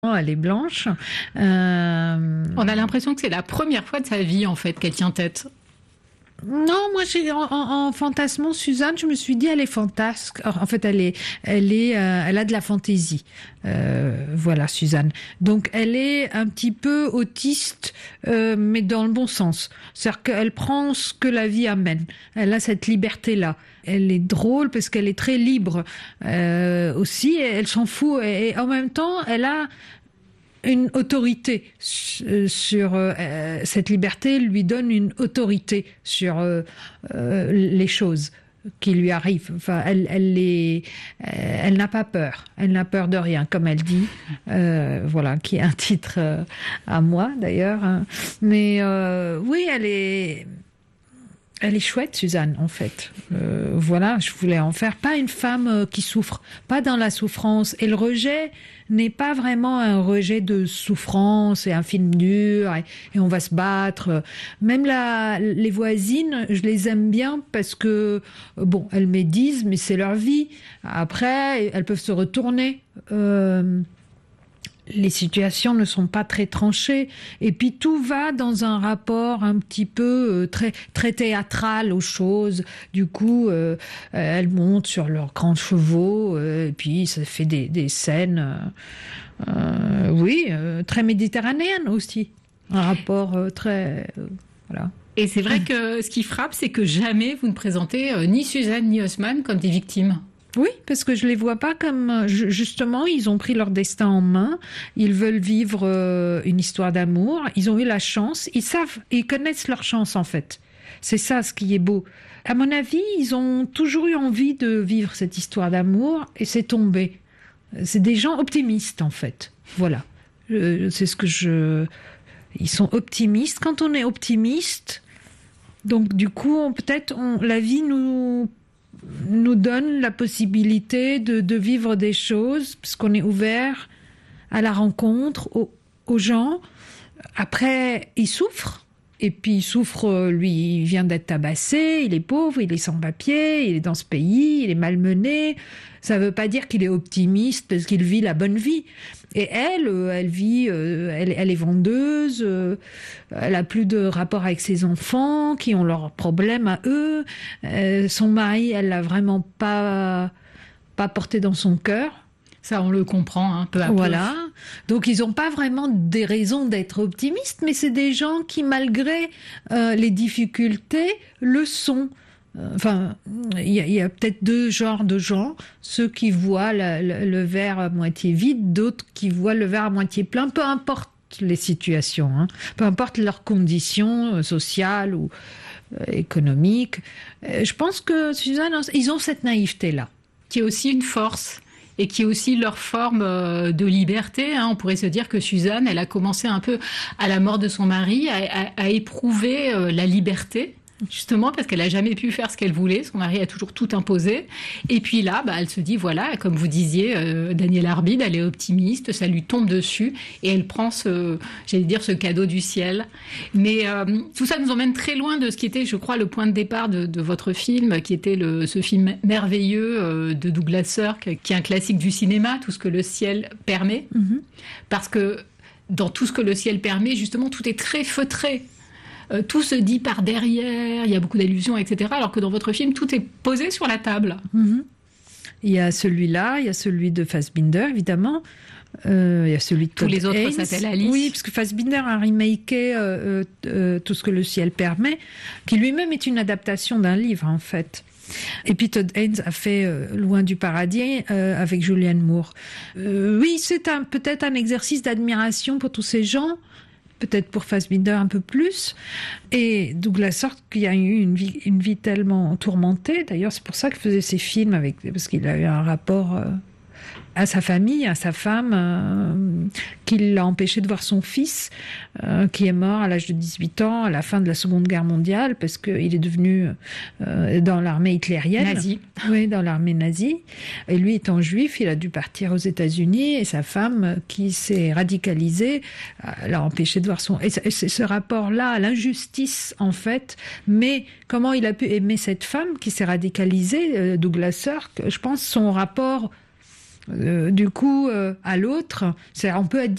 Elle est blanche. On a l'impression que c'est la première fois de sa vie, en fait, qu'elle tient tête. Non, moi, en fantasmant Suzanne, je me suis dit, elle est fantasque. En fait, elle a de la fantaisie. Voilà, Suzanne. Donc, elle est un petit peu autiste, mais dans le bon sens. C'est-à-dire qu'elle prend ce que la vie amène. Elle a cette liberté-là. Elle est drôle parce qu'elle est très libre aussi. Elle s'en fout. Et en même temps, elle a une autorité sur cette liberté, lui donne une autorité sur les choses qui lui arrivent. Enfin, elle n'a pas peur. Elle n'a peur de rien, comme elle dit. Voilà, qui est un titre à moi d'ailleurs. Mais oui, elle est chouette, Suzanne, en fait. Voilà, je voulais en faire pas une femme qui souffre, pas dans la souffrance. Et le rejet n'est pas vraiment un rejet de souffrance et un film dur et on va se battre. Même les voisines, je les aime bien parce que, bon, elles médisent, mais c'est leur vie. Après, elles peuvent se retourner. Les situations ne sont pas très tranchées et puis tout va dans un rapport un petit peu très très théâtral aux choses. Du coup, elles montent sur leurs grands chevaux et puis ça fait des scènes, très méditerranéennes aussi. Un rapport très voilà. Et c'est vrai que ce qui frappe, c'est que jamais vous ne présentez ni Suzanne ni Haussmann comme des victimes. Oui, parce que je les vois pas comme... Justement, ils ont pris leur destin en main. Ils veulent vivre une histoire d'amour. Ils ont eu la chance. Ils connaissent leur chance, en fait. C'est ça, ce qui est beau. À mon avis, ils ont toujours eu envie de vivre cette histoire d'amour et c'est tombé. C'est des gens optimistes, en fait. Voilà. C'est ce que Ils sont optimistes. Quand on est optimiste, donc du coup, la vie nous donne la possibilité de vivre des choses parce qu'on est ouvert à la rencontre, aux gens. Après, il souffre. Et puis, il souffre, lui, il vient d'être tabassé, il est pauvre, il est sans papier, il est dans ce pays, il est malmené. Ça ne veut pas dire qu'il est optimiste parce qu'il vit la bonne vie. Et elle vit, elle est vendeuse, elle a plus de rapport avec ses enfants qui ont leurs problèmes à eux. Son mari, elle l'a vraiment pas porté dans son cœur. Ça, on le comprend, peu à peu. Voilà. Donc, ils n'ont pas vraiment des raisons d'être optimistes, mais c'est des gens qui, malgré les difficultés, le sont. Enfin, il y a peut-être deux genres de gens. Ceux qui voient le verre à moitié vide, d'autres qui voient le verre à moitié plein. Peu importe les situations, peu importe leurs conditions sociales ou économiques. Je pense que, Suzanne, ils ont cette naïveté-là. Qui est aussi une force. Et qui est aussi leur forme de liberté. On pourrait se dire que Suzanne, elle a commencé un peu à la mort de son mari à éprouver la liberté, justement parce qu'elle n'a jamais pu faire ce qu'elle voulait. Son mari a toujours tout imposé. Et puis là, elle se dit, voilà, comme vous disiez, Danielle Arbide, elle est optimiste, ça lui tombe dessus et elle prend ce cadeau du ciel. Mais tout ça nous emmène très loin de ce qui était, je crois, le point de départ de votre film, qui était ce film merveilleux de Douglas Sirk, qui est un classique du cinéma, Tout ce que le ciel permet. Mm-hmm. Parce que dans Tout ce que le ciel permet, justement, tout est très feutré. Tout se dit par derrière, il y a beaucoup d'allusions, etc. Alors que dans votre film, tout est posé sur la table. Mm-hmm. Il y a celui-là, il y a celui de Fassbinder, évidemment. Il y a celui de Tous les autres Haynes. s'appellent Alice. Oui, parce que Fassbinder a remaké Tout ce que le ciel permet, qui lui-même est une adaptation d'un livre, en fait. Et puis Todd Haynes a fait Loin du paradis avec Julianne Moore. Oui, c'est peut-être un exercice d'admiration pour tous ces gens, peut-être pour Fassbinder un peu plus. Et Douglas Sirk, qui a eu une vie tellement tourmentée, d'ailleurs c'est pour ça qu'il faisait ses films, parce qu'il a eu un rapport à sa famille, à sa femme, qui l'a empêché de voir son fils, qui est mort à l'âge de 18 ans, à la fin de la Seconde Guerre mondiale, parce qu'il est devenu dans l'armée hitlérienne. Nazi. Oui, dans l'armée nazie. Et lui, étant juif, il a dû partir aux États-Unis, et sa femme, qui s'est radicalisée, l'a empêché de voir son... Et c'est ce rapport-là à l'injustice, en fait, mais comment il a pu aimer cette femme qui s'est radicalisée, Douglas Sirk, je pense son rapport... du coup, à l'autre, on peut être